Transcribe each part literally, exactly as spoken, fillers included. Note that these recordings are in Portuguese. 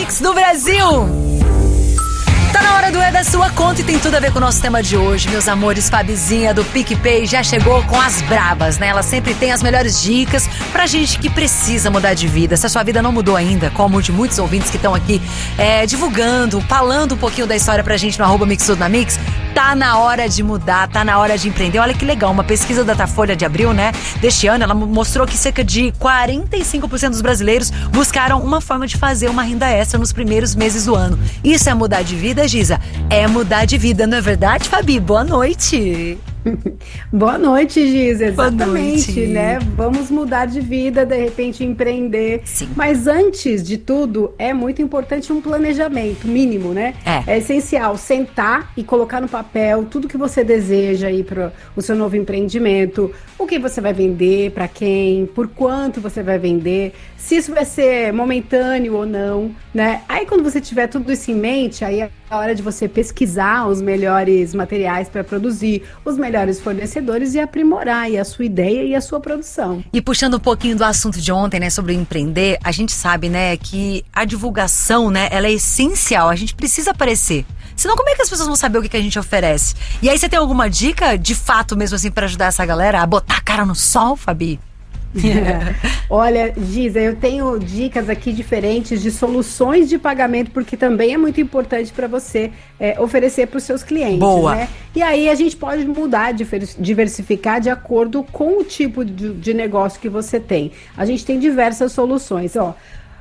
Mix do Brasil. Tá na hora do É da Sua Conta e tem tudo a ver com o nosso tema de hoje, meus amores. Fabizinha do PicPay já chegou com as brabas, né? Ela sempre tem as melhores dicas pra gente que precisa mudar de vida. Se a sua vida não mudou ainda, como de muitos ouvintes que estão aqui é, divulgando, falando um pouquinho da história pra gente no arroba Mix Tudo na Mix, tá na hora de mudar, tá na hora de empreender. Olha que legal, uma pesquisa da Datafolha de abril, né, deste ano, ela mostrou que cerca de quarenta e cinco por cento dos brasileiros buscaram uma forma de fazer uma renda extra nos primeiros meses do ano. Isso é mudar de vida, Giza? É mudar de vida, não é verdade, Fabi? Boa noite! Boa noite, Giza, exatamente, noite. né? Vamos mudar de vida, de repente empreender. Sim. Mas antes de tudo, é muito importante um planejamento mínimo, né? É. É essencial sentar e colocar no papel tudo que você deseja aí para o seu novo empreendimento, o que você vai vender, para quem, por quanto você vai vender, se isso vai ser momentâneo ou não, né? Aí quando você tiver tudo isso em mente, aí é a hora de você pesquisar os melhores materiais para produzir, os melhores fornecedores e aprimorar aí a sua ideia e a sua produção. E puxando um pouquinho do assunto de ontem, né, sobre empreender, a gente sabe, né, que a divulgação, né, ela é essencial, a gente precisa aparecer. Senão, como é que as pessoas vão saber o que, que a gente oferece? E aí, você tem alguma dica, de fato mesmo assim, para ajudar essa galera a botar a cara no sol, Fabi? É. Olha, Giza, eu tenho dicas aqui diferentes de soluções de pagamento, porque também é muito importante para você é, oferecer para os seus clientes. Boa. Né? E aí a gente pode mudar, diversificar de acordo com o tipo de, de negócio que você tem. A gente tem diversas soluções, ó.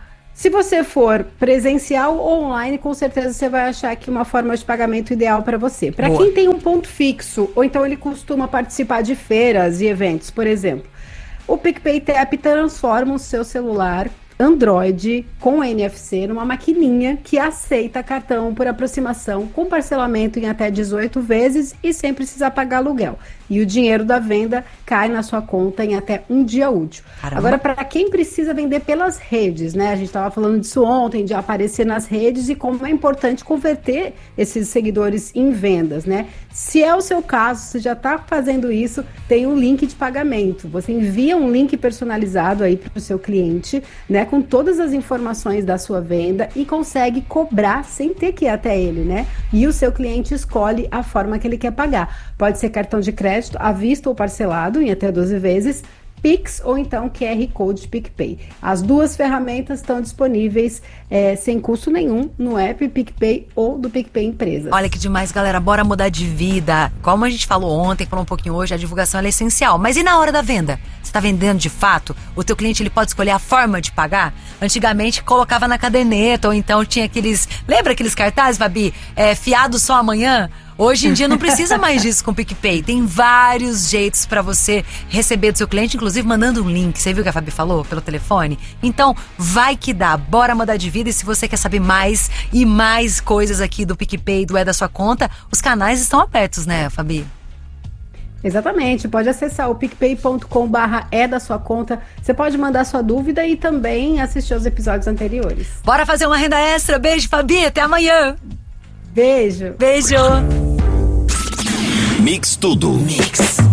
Se você for presencial ou online, com certeza você vai achar aqui uma forma de pagamento ideal para você. Para quem tem um ponto fixo, ou então ele costuma participar de feiras e eventos, por exemplo, o PicPay Tap transforma o seu celular Android com N F C numa maquininha que aceita cartão por aproximação com parcelamento em até dezoito vezes e sem precisar pagar aluguel. E o dinheiro da venda cai na sua conta em até um dia útil. Caramba. Agora, para quem precisa vender pelas redes, né? A gente estava falando disso ontem, de aparecer nas redes e como é importante converter esses seguidores em vendas, né? Se é o seu caso, você já está fazendo isso, tem um link de pagamento. Você envia um link personalizado aí para o seu cliente, né? Com todas as informações da sua venda e consegue cobrar sem ter que ir até ele, né? E o seu cliente escolhe a forma que ele quer pagar. Pode ser cartão de crédito, à vista ou parcelado em até doze vezes, Pix ou então Q R Code PicPay. As duas ferramentas estão disponíveis é, sem custo nenhum no app PicPay ou do PicPay Empresas. Olha que demais, galera. Bora mudar de vida. Como a gente falou ontem, falou um pouquinho hoje, a divulgação é essencial. Mas e na hora da venda? Você está vendendo de fato? O teu cliente ele pode escolher a forma de pagar? Antigamente colocava na caderneta ou então tinha aqueles... Lembra aqueles cartazes, Fabi? É, fiado só amanhã? Hoje em dia não precisa mais disso com o PicPay. Tem vários jeitos para você receber do seu cliente, inclusive mandando um link. Você viu o que a Fabi falou pelo telefone? Então, vai que dá. Bora mudar de vida. E se você quer saber mais e mais coisas aqui do PicPay, do É da Sua Conta, os canais estão abertos, né, Fabi? Exatamente, pode acessar o picpay ponto com barra é da sua conta. Você pode mandar sua dúvida e também assistir aos episódios anteriores. Bora fazer uma renda extra. Beijo, Fabi. Até amanhã. Beijo. Beijo. Mix Tudo. Mix.